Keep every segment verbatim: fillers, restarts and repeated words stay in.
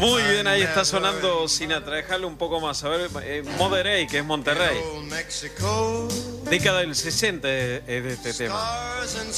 Muy bien, ahí está sonando Sinatra. Déjalo un poco más. A ver, eh, Monterrey, que es Monterrey. Década del sesenta es de este tema.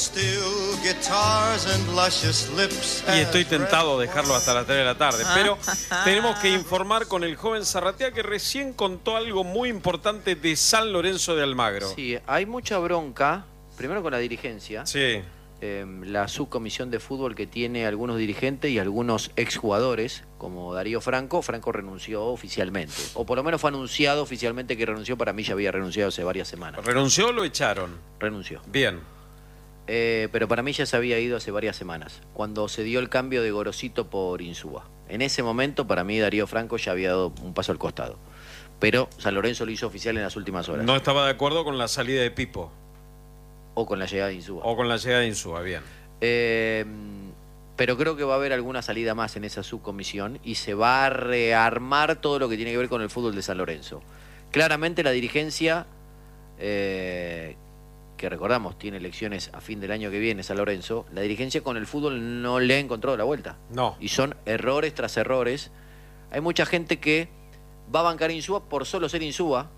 Y estoy tentado de dejarlo hasta las tres de la tarde. Pero tenemos que informar con el joven Zarratea, que recién contó algo muy importante de San Lorenzo de Almagro. Sí, hay mucha bronca, primero con la dirigencia. Sí. Eh, la subcomisión de fútbol que tiene algunos dirigentes y algunos exjugadores, como Darío Franco. Franco renunció oficialmente, o por lo menos fue anunciado oficialmente que renunció. Para mí ya había renunciado hace varias semanas. ¿Renunció o lo echaron? Renunció. Bien. Eh, pero para mí ya se había ido hace varias semanas, cuando se dio el cambio de Gorosito por Insúa. En ese momento, para mí, Darío Franco ya había dado un paso al costado. Pero San Lorenzo lo hizo oficial en las últimas horas. No estaba de acuerdo con la salida de Pipo. O con la llegada de Insúa. O con la llegada de Insúa, bien. Eh, pero creo que va a haber alguna salida más en esa subcomisión y se va a rearmar todo lo que tiene que ver con el fútbol de San Lorenzo. Claramente la dirigencia, eh, que recordamos tiene elecciones a fin del año que viene, San Lorenzo, la dirigencia con el fútbol no le ha encontrado la vuelta. No. Y son errores tras errores. Hay mucha gente que va a bancar a Insúa por solo ser Insúa,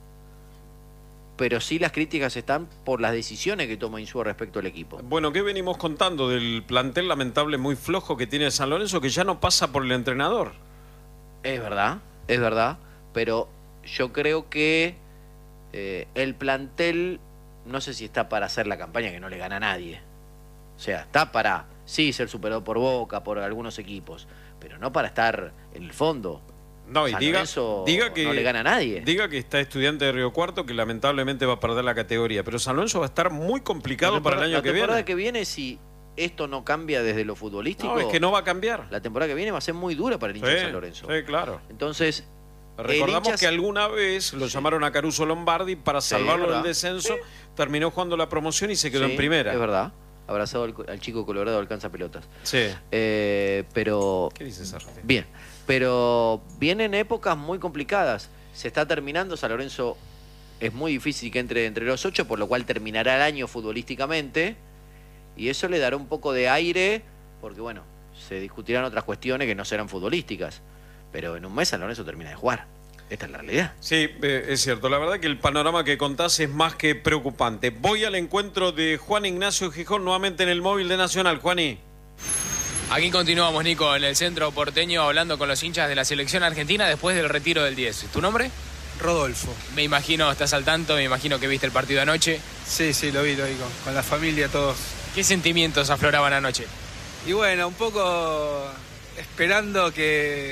pero sí las críticas están por las decisiones que toma Insúa respecto al equipo. Bueno, ¿qué venimos contando del plantel lamentable muy flojo que tiene San Lorenzo, que ya no pasa por el entrenador? Es verdad, es verdad, pero yo creo que eh, el plantel, no sé si está para hacer la campaña que no le gana a nadie. O sea, está para, sí, ser superado por Boca, por algunos equipos, pero no para estar en el fondo. No, y San diga, Lorenzo diga que no le gana a nadie. Diga que está Estudiante de Río Cuarto, que lamentablemente va a perder la categoría, pero San Lorenzo va a estar muy complicado para el año que viene. La temporada que viene, si esto no cambia desde lo futbolístico... No, es que no va a cambiar. La temporada que viene va a ser muy dura para el hincha sí, de San Lorenzo. Sí, claro. Entonces... Recordamos hincha... que alguna vez lo sí. llamaron a Caruso Lombardi para sí, salvarlo del descenso, sí. terminó jugando la promoción y se quedó sí, en primera. Es verdad. Abrazado al, al chico colorado, alcanza pelotas. Sí. Eh, pero... ¿Qué dices, Arti? Bien. Pero vienen épocas muy complicadas. Se está terminando, San Lorenzo es muy difícil que entre entre los ocho, por lo cual terminará el año futbolísticamente. Y eso le dará un poco de aire, porque bueno, se discutirán otras cuestiones que no serán futbolísticas. Pero en un mes San Lorenzo termina de jugar. Esta es la realidad. Sí, eh, es cierto. La verdad que el panorama que contás es más que preocupante. Voy al encuentro de Juan Ignacio Gijón nuevamente en el móvil de Nacional. Juaní. Aquí continuamos, Nico, en el centro porteño, hablando con los hinchas de la selección argentina después del retiro del diez. ¿Tu nombre? Rodolfo. Me imagino, estás al tanto, me imagino que viste el partido anoche. Sí, sí, lo vi, lo vi, con, con la familia todos. ¿Qué sentimientos afloraban anoche? Y bueno, un poco esperando que,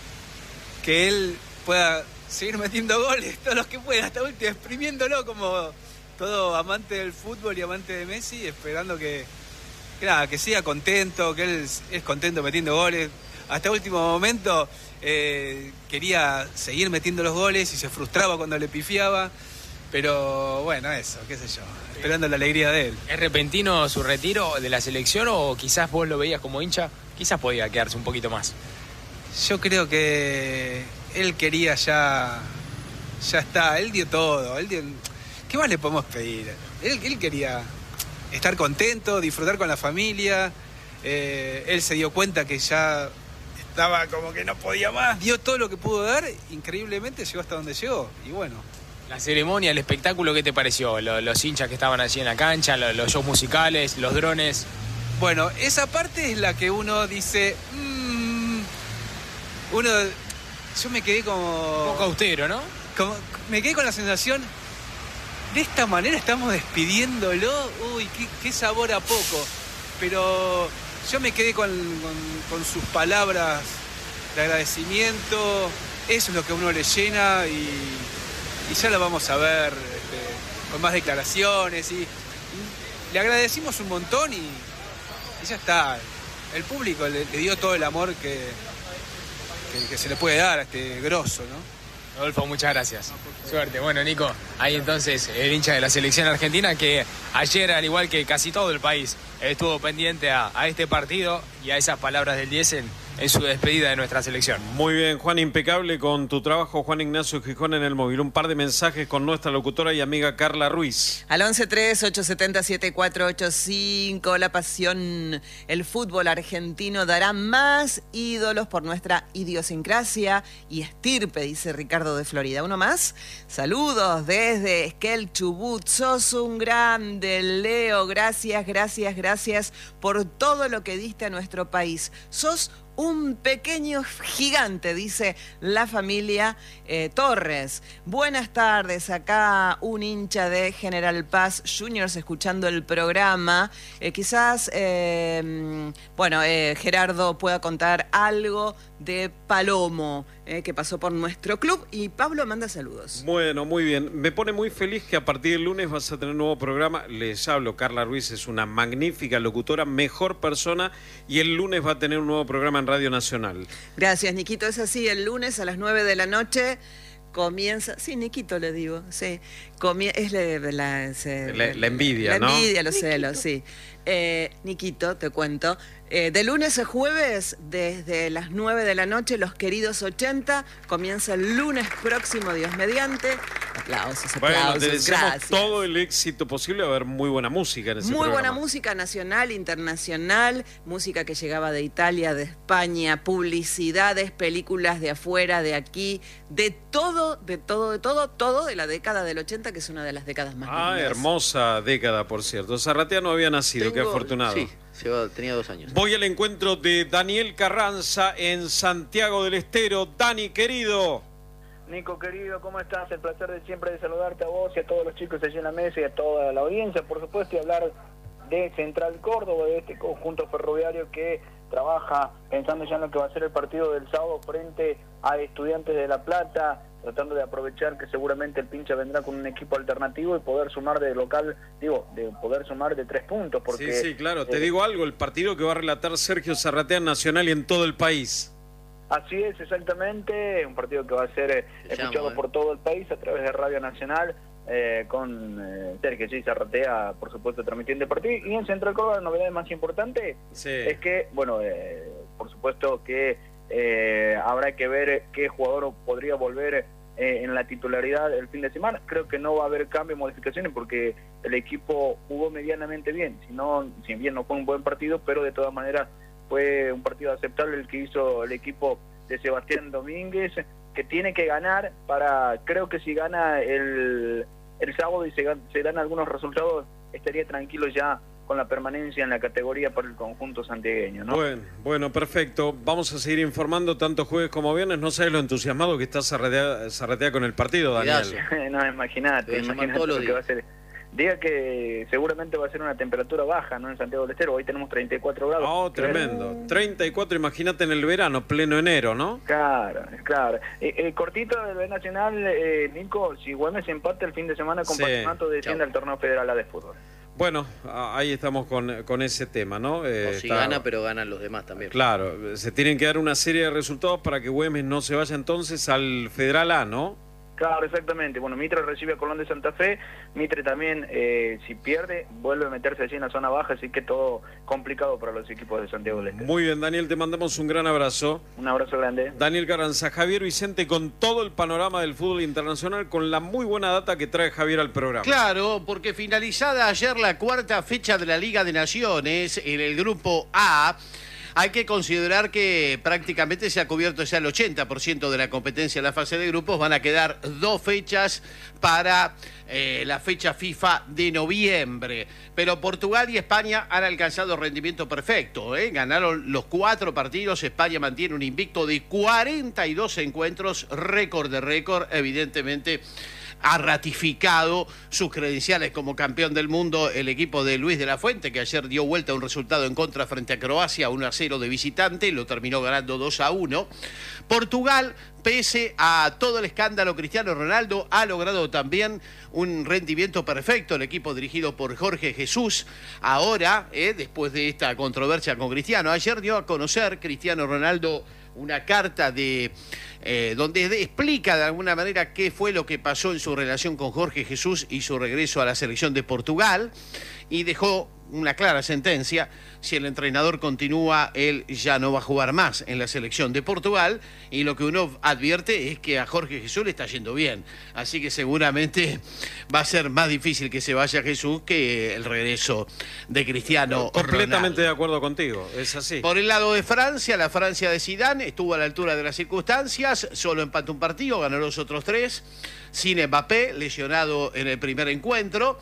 que él pueda seguir metiendo goles, todos los que pueda, hasta último, exprimiéndolo como todo amante del fútbol y amante de Messi, esperando que... Que, nada, que siga contento, que él es contento metiendo goles. Hasta último momento eh, quería seguir metiendo los goles y se frustraba cuando le pifiaba. Pero bueno, eso, qué sé yo, esperando la alegría de él. ¿Es repentino su retiro de la selección o quizás vos lo veías como hincha? Quizás podía quedarse un poquito más. Yo creo que él quería ya... Ya está, él dio todo. Él dio, ¿qué más le podemos pedir? Él, él quería... estar contento, disfrutar con la familia. Eh, él se dio cuenta que ya estaba como que no podía más. Dio todo lo que pudo dar, increíblemente llegó hasta donde llegó. Y bueno. La ceremonia, el espectáculo, ¿qué te pareció? Los, los hinchas que estaban allí en la cancha, los, los shows musicales, los drones. Bueno, esa parte es la que uno dice... Mmm, uno... Yo me quedé como... Un poco austero, ¿no? Como, me quedé con la sensación... De esta manera estamos despidiéndolo. Uy, qué, qué sabor a poco. Pero yo me quedé con, con, con sus palabras de agradecimiento. Eso es lo que a uno le llena y, y ya lo vamos a ver este, con más declaraciones. Y, y le agradecimos un montón y, y ya está. El público le, le dio todo el amor que, que, que se le puede dar a este grosso, ¿no? Rodolfo, muchas gracias. Suerte. Bueno, Nico, ahí entonces el hincha de la selección argentina que ayer, al igual que casi todo el país, estuvo pendiente a, a este partido y a esas palabras del diez en, en su despedida de nuestra selección. Muy bien, Juan, impecable con tu trabajo. Juan Ignacio Gijón en el móvil. Un par de mensajes con nuestra locutora y amiga Carla Ruiz. Al once tres, ocho siete cero, siete cuatro ocho cinco, la pasión, el fútbol argentino dará más ídolos por nuestra idiosincrasia y estirpe, dice Ricardo de Florida. Uno más, saludos desde Esquel, Chubut, sos un grande, Leo, gracias, gracias, gracias por todo lo que diste a nuestro país. Sos un pequeño gigante, dice la familia eh, Torres. Buenas tardes, acá un hincha de General Paz Juniors escuchando el programa. Eh, quizás, eh, bueno, eh, Gerardo pueda contar algo de Palomo, eh, que pasó por nuestro club, y Pablo manda saludos. Bueno, muy bien. Me pone muy feliz que a partir del lunes vas a tener un nuevo programa. Les hablo, Carla Ruiz es una magnífica locutora, mejor persona, y el lunes va a tener un nuevo programa en Radio Nacional. Gracias, Niquito. Es así, el lunes a las nueve de la noche comienza... Sí, Niquito le digo, sí. Comie... Es la, la, se... la, la envidia, la ¿no? La envidia, los Niquito. celos, sí. Eh, Niquito, te cuento. Eh, de lunes a jueves, desde las nueve de la noche, Los Queridos ochenta, comienza el lunes próximo, Dios mediante. Aplausos, aplausos, Bueno, te deseamos gracias. todo el éxito posible. Va a haber muy buena música en ese Muy programa. buena música nacional, internacional, música que llegaba de Italia, de España, publicidades, películas de afuera, de aquí, de todo, de todo, de todo, todo de la década del ochenta, que es una de las décadas más Ah, lindas. hermosa década, por cierto. Zarratea no había nacido, qué Tengo- afortunado. Sí, llevo- tenía dos años. Voy al encuentro de Daniel Carranza en Santiago del Estero. Dani, querido. Nico, querido, ¿cómo estás? El placer de siempre de saludarte a vos y a todos los chicos allí en la mesa y a toda la audiencia, por supuesto, y hablar de Central Córdoba, de este conjunto ferroviario que trabaja pensando ya en lo que va a ser el partido del sábado frente a Estudiantes de La Plata, tratando de aprovechar que seguramente el pincha vendrá con un equipo alternativo y poder sumar de local, digo, de poder sumar de tres puntos. Porque, Sí, sí, claro. Te eh, digo algo, el partido que va a relatar Sergio Zarratea en Nacional y en todo el país. Así es, exactamente, un partido que va a ser eh, Te llamo, escuchado eh. por todo el país a través de Radio Nacional, eh, con eh, Sergio G. Zarratea, por supuesto, transmitiendo el partido. Y en Central Córdoba la novedad más importante Sí. es que, bueno, eh, por supuesto que eh, habrá que ver qué jugador podría volver eh, en la titularidad el fin de semana. Creo que no va a haber cambios, modificaciones, porque el equipo jugó medianamente bien. Si, no, si bien no fue un buen partido, pero de todas maneras fue un partido aceptable el que hizo el equipo de Sebastián Domínguez, que tiene que ganar para, creo que si gana el, el sábado y se, gan- se dan algunos resultados, estaría tranquilo ya con la permanencia en la categoría para el conjunto santiagueño, ¿no? Bueno, bueno, perfecto. Vamos a seguir informando tanto jueves como viernes. No sabes lo entusiasmado que está Zarratea, Zarratea con el partido, Daniel. Cuidado. No, imagínate, Te llaman imagínate todos los lo que va a días. ser. Diga que seguramente va a ser una temperatura baja, ¿no? En Santiago del Estero, hoy tenemos treinta y cuatro grados. Oh, tremendo. treinta y cuatro, imagínate en el verano, pleno enero, ¿no? Claro, claro. Eh, eh, cortito del B Nacional, eh, Nico, si Güemes empate el fin de semana con Sí. Patronato, desciende Chau. al torneo federal A de fútbol. Bueno, a- ahí estamos con, con ese tema, ¿no? Eh, O si está- gana, pero ganan los demás también. Claro, se tienen que dar una serie de resultados para que Güemes no se vaya entonces al Federal A, ¿no? Claro, exactamente. Bueno, Mitre recibe a Colón de Santa Fe. Mitre también, eh, si pierde, vuelve a meterse allí en la zona baja, así que todo complicado para los equipos de Santiago del Estero. Muy bien, Daniel, te mandamos un gran abrazo. Un abrazo grande. Daniel Carranza, Javier Vicente, con todo el panorama del fútbol internacional, con la muy buena data que trae Javier al programa. Claro, porque finalizada ayer la cuarta fecha de la Liga de Naciones en el grupo A, hay que considerar que prácticamente se ha cubierto ya el ochenta por ciento de la competencia en la fase de grupos. Van a quedar dos fechas para eh, la fecha FIFA de noviembre. Pero Portugal y España han alcanzado rendimiento perfecto, ¿eh? Ganaron los cuatro partidos. España mantiene un invicto de cuarenta y dos encuentros, récord de récord, evidentemente. Ha ratificado sus credenciales como campeón del mundo el equipo de Luis de la Fuente, que ayer dio vuelta a un resultado en contra frente a Croacia, uno a cero de visitante, lo terminó ganando dos a uno. Portugal, pese a todo el escándalo Cristiano Ronaldo, ha logrado también un rendimiento perfecto. El equipo dirigido por Jorge Jesús, ahora, eh, después de esta controversia con Cristiano, ayer dio a conocer Cristiano Ronaldo una carta de eh, donde de, explica de alguna manera qué fue lo que pasó en su relación con Jorge Jesús y su regreso a la selección de Portugal, y dejó una clara sentencia. Si el entrenador continúa, él ya no va a jugar más en la selección de Portugal, y lo que uno advierte es que a Jorge Jesús le está yendo bien, así que seguramente va a ser más difícil que se vaya Jesús que el regreso de Cristiano Completamente Ronaldo. de acuerdo contigo, es así. Por el lado de Francia, la Francia de Zidane estuvo a la altura de las circunstancias, solo empató un partido, ganó los otros tres, sin Mbappé, lesionado en el primer encuentro.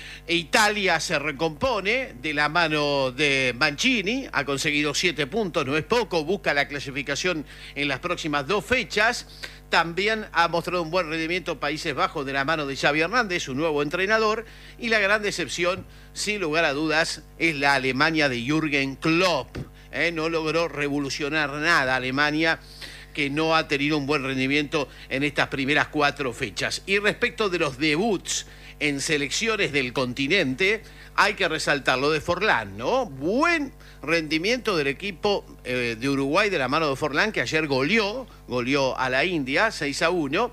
Italia se recompone de la mano de Mancini, ha conseguido siete puntos, no es poco, busca la clasificación en las próximas dos fechas. También ha mostrado un buen rendimiento Países Bajos de la mano de Xavi Hernández, su nuevo entrenador, y la gran decepción, sin lugar a dudas, es la Alemania de Jürgen Klopp. ¿eh? No logró revolucionar nada Alemania, que no ha tenido un buen rendimiento en estas primeras cuatro fechas. Y respecto de los debuts en selecciones del continente, hay que resaltar lo de Forlán, ¿no? Buen rendimiento del equipo eh, de Uruguay de la mano de Forlán, que ayer goleó, goleó a la India seis a uno.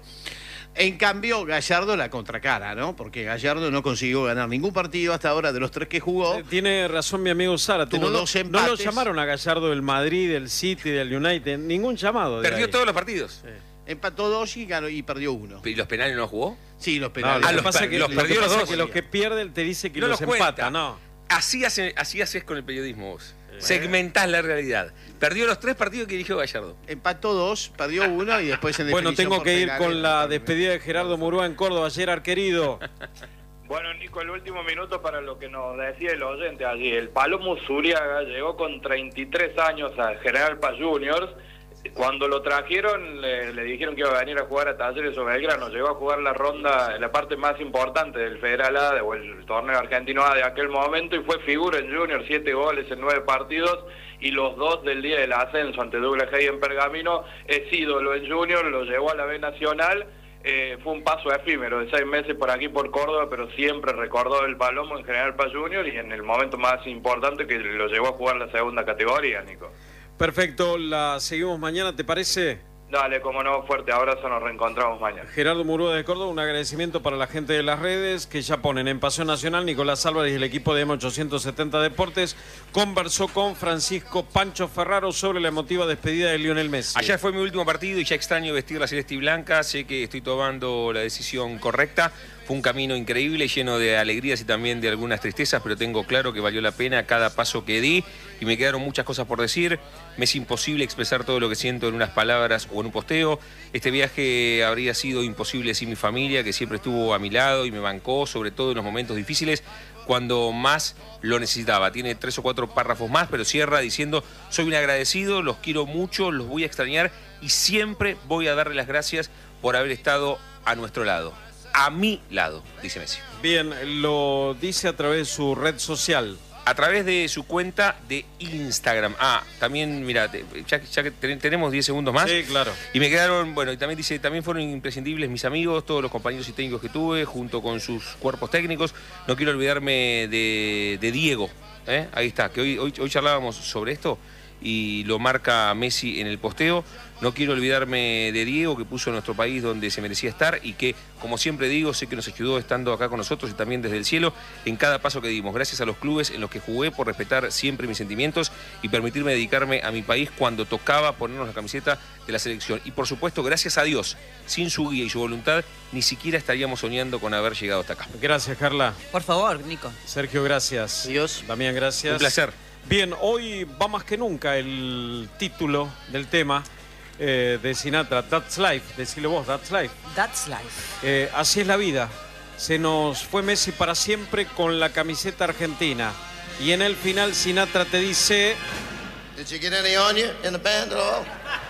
En cambio, Gallardo la contracara, ¿no? Porque Gallardo no consiguió ganar ningún partido hasta ahora de los tres que jugó. Tiene razón mi amigo Zárate. Tuvo No, dos lo- no empates. lo llamaron a Gallardo del Madrid, del City, del United, ningún llamado. de Perdió ahí. todos los partidos. Empató dos y, ganó, y perdió uno. ¿Y los penales no jugó? Sí, los No, penales. lo Ah, que los pasa per- es que, los lo que perdió los pasa es dos. que los que pierde él te dice que No los los cuenta. empata, no. Así, hace, así haces con el periodismo vos. Segmentás la realidad. Perdió los tres partidos que dirigió Gallardo. Empató dos, perdió uno y después en Bueno, definición tengo por que ir penales, con la empató. despedida de Gerardo Murúa en Córdoba. Gerard, querido. Bueno, Nico, el último minuto para lo que nos decía el oyente allí. El Palomo Zuriaga llegó con treinta y tres años a General Paz Juniors. Cuando lo trajeron, le, le dijeron que iba a venir a jugar a Talleres o Belgrano. Llegó a jugar la ronda, la parte más importante del Federal A o el torneo argentino A de aquel momento, y fue figura en Junior, siete goles en nueve partidos, y los dos del día del ascenso ante Douglas Hay en Pergamino. Es ídolo en Junior, lo llevó a la B Nacional. Eh, fue un paso efímero de seis meses por aquí por Córdoba, pero siempre recordó el Palomo en General Paz Junior, y en el momento más importante que lo llevó a jugar la segunda categoría, Nico. Perfecto, la seguimos mañana, ¿te parece? Dale, como no, fuerte abrazo, nos reencontramos mañana. Gerardo Murúa de Córdoba, un agradecimiento para la gente de las redes que ya ponen en Pasión Nacional. Nicolás Álvarez y el equipo de M ochocientos setenta Deportes conversó con Francisco Pancho Ferraro sobre la emotiva despedida de Lionel Messi. Ayer fue mi último partido y ya extraño vestir la celeste y blanca. Sé que estoy tomando la decisión correcta. Fue un camino increíble, lleno de alegrías y también de algunas tristezas, pero tengo claro que valió la pena cada paso que di y me quedaron muchas cosas por decir. Me es imposible expresar todo lo que siento en unas palabras o en un posteo. Este viaje habría sido imposible sin mi familia, que siempre estuvo a mi lado y me bancó, sobre todo en los momentos difíciles, cuando más lo necesitaba. Tiene tres o cuatro párrafos más, pero cierra diciendo: soy un agradecido, los quiero mucho, los voy a extrañar y siempre voy a darle las gracias por haber estado a nuestro lado. A mi lado, dice Messi. Bien, lo dice a través de su red social. A través de su cuenta de Instagram. Ah, también, mira, ya, ya que ten- tenemos diez segundos más. Sí, claro. Y me quedaron, bueno, y también dice, también fueron imprescindibles mis amigos, todos los compañeros y técnicos que tuve, junto con sus cuerpos técnicos. No quiero olvidarme de, de Diego, ¿eh? Ahí está, que hoy, hoy, hoy charlábamos sobre esto y lo marca Messi en el posteo. No quiero olvidarme de Diego, que puso a nuestro país donde se merecía estar y que, como siempre digo, sé que nos ayudó estando acá con nosotros y también desde el cielo en cada paso que dimos. Gracias a los clubes en los que jugué por respetar siempre mis sentimientos y permitirme dedicarme a mi país cuando tocaba ponernos la camiseta de la selección. Y por supuesto, gracias a Dios, sin su guía y su voluntad, ni siquiera estaríamos soñando con haber llegado hasta acá. Gracias, Carla. Por favor, Nico. Sergio, gracias. Dios. Damián, gracias. Un placer. Bien, hoy va más que nunca el título del tema eh, de Sinatra, That's Life. Decilo vos, That's Life. That's life. Eh, así es la vida. Se nos fue Messi para siempre con la camiseta argentina. Y en el final Sinatra te dice... Did you get any on you in the band at all?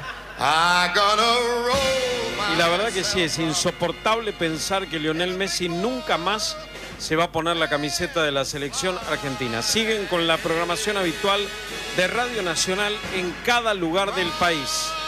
I gonna roll my Y la verdad que sí, es insoportable pensar que Lionel Messi nunca más se va a poner la camiseta de la selección argentina. Siguen con la programación habitual de Radio Nacional en cada lugar del país.